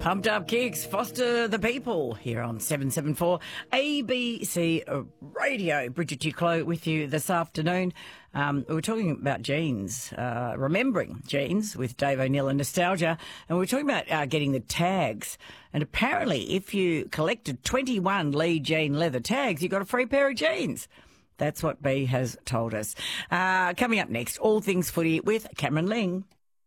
Pumped Up Kicks, Foster the People, here on 774 ABC Radio. Bridget Duclos with you this afternoon. We were talking about jeans, remembering jeans with Dave O'Neill and Nostalgia, and we were talking about getting the tags. And apparently, if you collected 21 Lee Jean leather tags, you got a free pair of jeans. That's what B has told us. Coming up next, all things footy with Cameron Ling.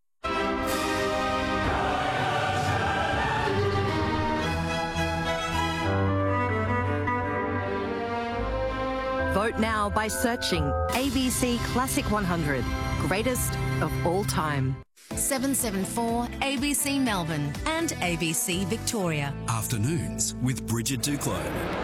Vote now by searching ABC Classic 100, greatest of all time. 774 ABC Melbourne and ABC Victoria. Afternoons with Bridget Duclos.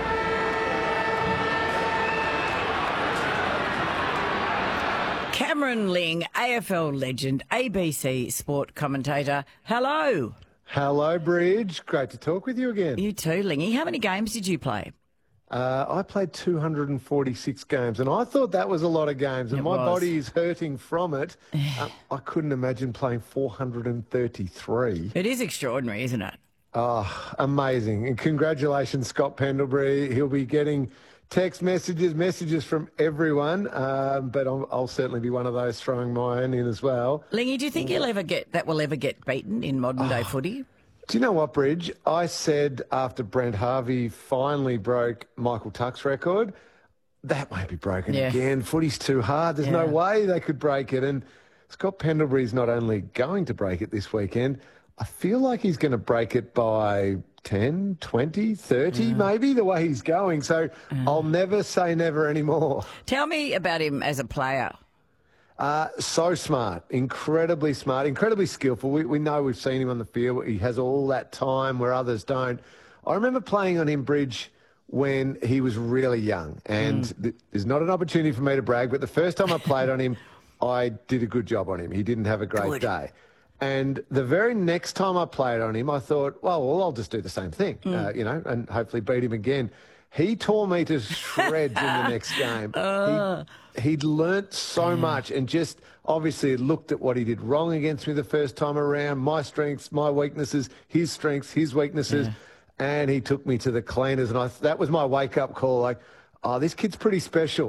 Cameron Ling, AFL legend, ABC sport commentator. Hello. Hello, Bridge. Great to talk with you again. You too, Lingy. How many games did you play? I played 246 games, and I thought that was a lot of games, and my body is hurting from it. I couldn't imagine playing 433. It is extraordinary, isn't it? Oh, amazing. And congratulations, Scott Pendlebury. He'll be getting text messages from everyone, but I'll certainly be one of those throwing mine in as well. Lingy, do you think will ever get beaten in modern day footy? Do you know what, Bridge? I said after Brent Harvey finally broke Michael Tuck's record, that won't be broken again. Footy's too hard. There's no way they could break it. And Scott Pendlebury's not only going to break it this weekend, I feel like he's going to break it by 10, 20, 30 maybe, the way he's going. So I'll never say never anymore. Tell me about him as a player. So smart, incredibly skillful. We know, we've seen him on the field. He has all that time where others don't. I remember playing on him, Bridge, when he was really young. And there's not an opportunity for me to brag, but the first time I played on him, I did a good job on him. He didn't have a great day. And the very next time I played on him, I thought, well, I'll just do the same thing, and hopefully beat him again. He tore me to shreds in the next game. He'd learnt so much and just obviously looked at what he did wrong against me the first time around, my strengths, my weaknesses, his strengths, his weaknesses, and he took me to the cleaners. And that was my wake-up call, like, oh, this kid's pretty special.